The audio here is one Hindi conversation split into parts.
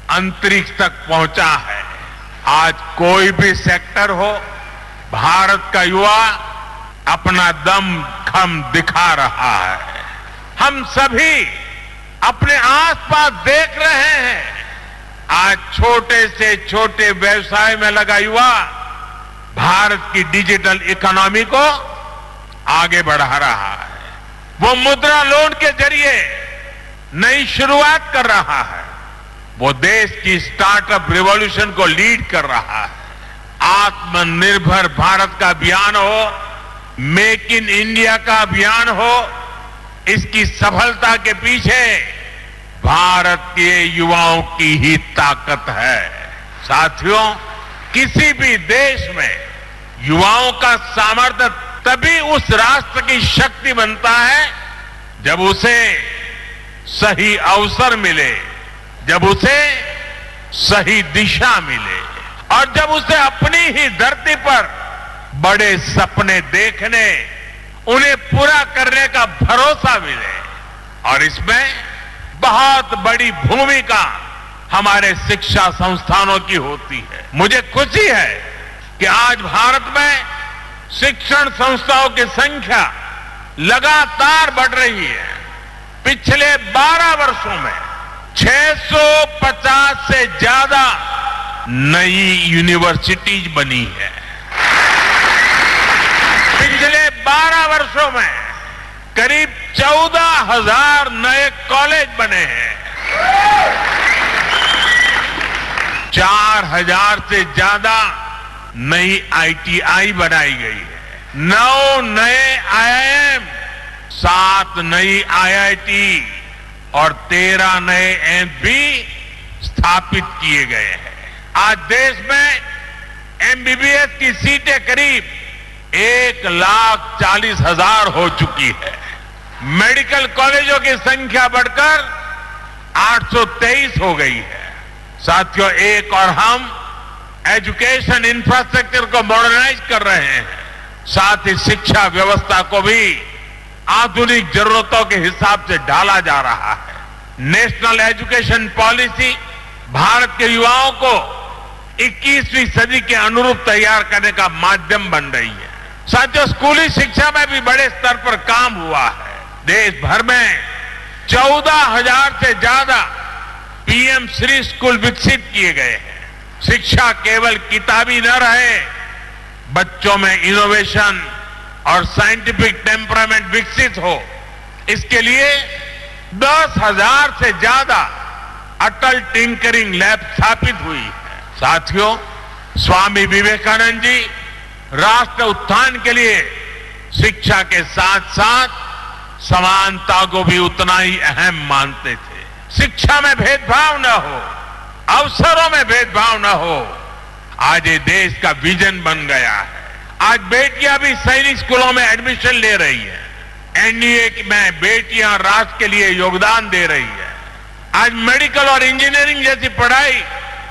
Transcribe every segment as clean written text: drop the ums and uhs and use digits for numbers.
अंतरिक्ष तक पहुंचा है। आज कोई भी सेक्टर हो, भारत का युवा अपना दम खम दिखा रहा है। हम सभी अपने आसपास देख रहे हैं, आज छोटे से छोटे व्यवसाय में लगा युवा भारत की डिजिटल इकोनॉमी को आगे बढ़ा रहा है। वो मुद्रा लोन के जरिए नई शुरुआत कर रहा है। वो देश की स्टार्टअप रिवॉल्यूशन को लीड कर रहा है। आत्मनिर्भर भारत का अभियान हो, मेक इन इंडिया का अभियान हो, इसकी सफलता के पीछे भारत के युवाओं की ही ताकत है। साथियों, किसी भी देश में युवाओं का सामर्थ्य तभी उस राष्ट्र की शक्ति बनता है जब उसे सही अवसर मिले, जब उसे सही दिशा मिले और जब उसे अपनी ही धरती पर बड़े सपने देखने, उन्हें पूरा करने का भरोसा मिले। और इसमें बहुत बड़ी भूमिका हमारे शिक्षा संस्थानों की होती है। मुझे खुशी है कि आज भारत में शिक्षण संस्थाओं की संख्या लगातार बढ़ रही है। पिछले 12 वर्षों में 650 से ज्यादा नई यूनिवर्सिटीज बनी है। पिछले 12 वर्षों में करीब 14,000 नए कॉलेज बने हैं। 4,000 से ज्यादा नई ITI बनाई गई है। 9 नए IIM, 7 नई IIT और 13 नए एम्स भी स्थापित किए गए हैं। आज देश में MBBS की सीटें करीब 1,40,000 हो चुकी है। मेडिकल कॉलेजों की संख्या बढ़कर 823 हो गई है। साथियों, एक और हम एजुकेशन इंफ्रास्ट्रक्चर को मॉडर्नाइज कर रहे हैं, साथ ही शिक्षा व्यवस्था को भी आधुनिक जरूरतों के हिसाब से ढाला जा रहा है। नेशनल एजुकेशन पॉलिसी भारत के युवाओं को 21वीं सदी के अनुरूप तैयार करने का माध्यम बन रही है। साथियों, स्कूली शिक्षा में भी बड़े स्तर पर काम हुआ है। देश भर में 14,000 से ज्यादा PM श्री स्कूल विकसित किए गए हैं। शिक्षा केवल किताबी न रहे, बच्चों में इनोवेशन और साइंटिफिक टेम्परामेंट विकसित हो, इसके लिए 10,000 से ज्यादा अटल टिंकरिंग लैब स्थापित हुई है। साथियों, स्वामी विवेकानंद जी राष्ट्र उत्थान के लिए शिक्षा के साथ साथ समानता को भी उतना ही अहम मानते थे। शिक्षा में भेदभाव न हो, अवसरों में भेदभाव न हो, आज ये देश का विजन बन गया है। आज बेटियां भी सैनिक स्कूलों में एडमिशन ले रही है। NDA में बेटियां राष्ट्र के लिए योगदान दे रही है। आज मेडिकल और इंजीनियरिंग जैसी पढ़ाई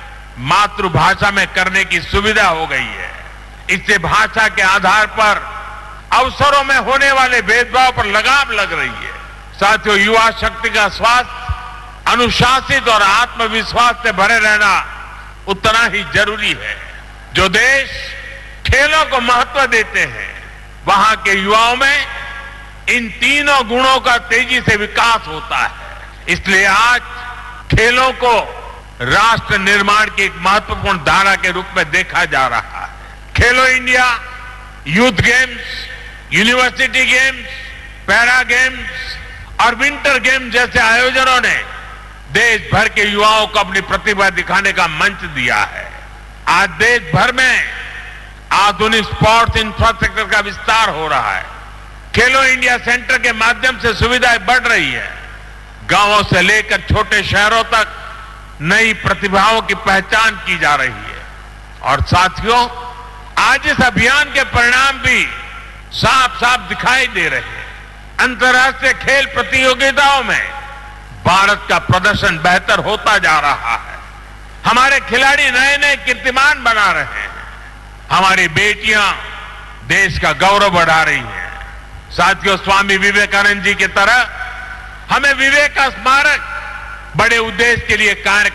मातृभाषा में करने की सुविधा हो गई है। इससे भाषा के आधार पर अवसरों में होने वाले भेदभाव पर लगाम लग रही है। साथियों, युवा शक्ति का स्वास्थ्य अनुशासित और आत्मविश्वास से भरे रहना उतना ही जरूरी है। जो देश खेलों को महत्व देते हैं, वहां के युवाओं में इन तीनों गुणों का तेजी से विकास होता है। इसलिए आज खेलों को राष्ट्र निर्माण की एक महत्वपूर्ण धारा के रूप में देखा जा रहा है। खेलो India, youth games, university games, para games और विंटर गेम्स जैसे आयोजनों ने देश भर के युवाओं को अपनी प्रतिभा दिखाने का मंच दिया है। आज देश भर में आधुनिक स्पोर्ट्स इंफ्रास्ट्रक्चर का विस्तार हो रहा है। खेलो इंडिया सेंटर के माध्यम से सुविधाएं बढ़ रही है। गांवों से लेकर छोटे शहरों तक नई प्रतिभाओं की पहचान की जा रही है। और साथियों, आज इस अभियान के परिणाम भी साफ साफ दिखाई दे रहे हैं। अंतर्राष्ट्रीय खेल प्रतियोगिताओं में भारत का प्रदर्शन बेहतर होता जा रहा है। हमारे खिलाड़ी नए नए कीर्तिमान बना रहे हैं। हमारी बेटियां देश का गौरव बढ़ा रही हैं। साथियों, स्वामी विवेकानंद जी की तरह हमें विवेक का स्मारक बड़े उद्देश्य के लिए कार्य